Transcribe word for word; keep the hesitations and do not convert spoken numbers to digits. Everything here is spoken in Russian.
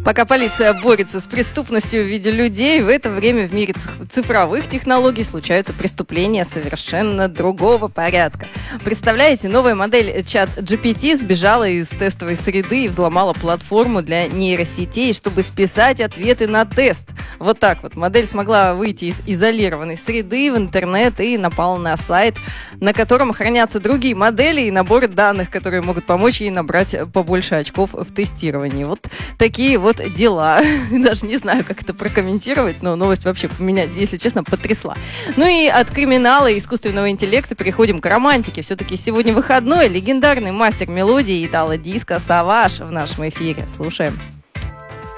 Пока полиция борется с преступностью в виде людей, в это время в мире цифровых технологий случаются преступления совершенно другого порядка. Представляете, новая модель чат джи пи ти сбежала из тестовой среды и взломала платформу для нейросетей, чтобы списать ответы на тест. Вот так вот. Модель смогла выйти из изолированной среды в интернет и напала на сайт, на котором хранятся другие модели и наборы данных, которые могут помочь ей набрать побольше очков в тестировании. Вот такие вот дела. Даже не знаю, как это прокомментировать, но новость вообще меня, если честно, потрясла. Ну и от криминала и искусственного интеллекта переходим к романтике. Все-таки сегодня выходной. Легендарный мастер мелодии итало-диско Savage в нашем эфире. Слушаем.